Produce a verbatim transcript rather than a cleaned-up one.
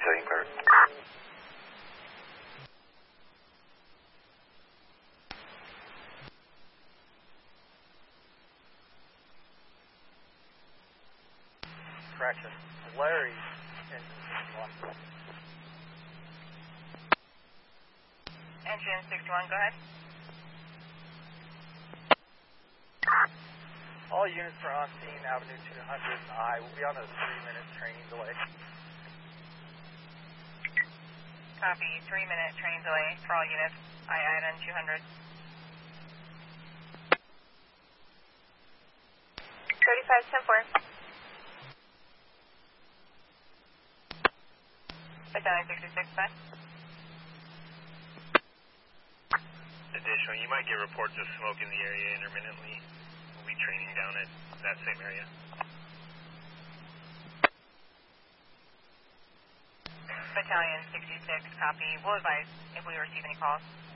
Battalion clear. Correction. Larry, engine sixty-one. Engine sixty-one, go ahead. All units are on scene, Avenue two hundred and I. We'll be on a three-minute training delay. Copy, three-minute train delay for all units. I I on two hundred. thirty-five ten four. Battalion sixty-six, bye. Additionally, you might get reports of smoke in the area intermittently. We'll be training down at that same area. Battalion sixty-six, copy. We'll advise if we receive any calls.